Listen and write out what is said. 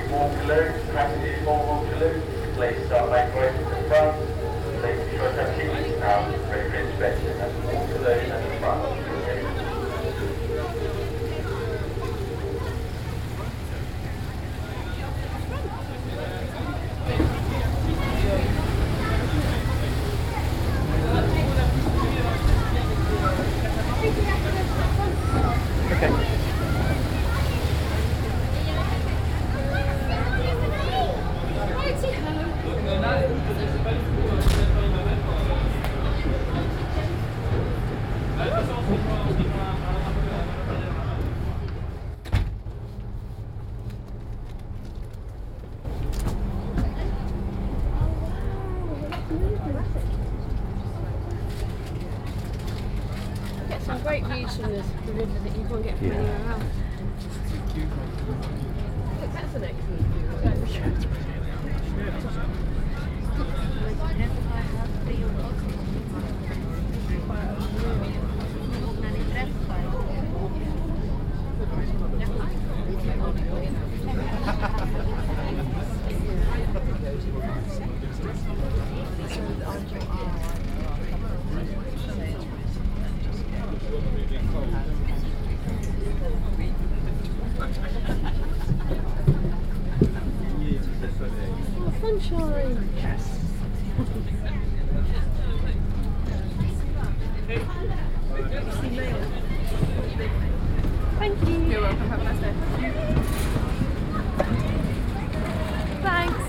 Waterloo, passengers for Waterloo, please start making way to the front. Please be sure to have tickets now ready for inspection. That's Waterloo and the front. Get some great views from the river that you can't get from anywhere else. Look, that's an excellent view. Sunshine! Yes! Thank you! You're welcome, have a nice day. Thanks!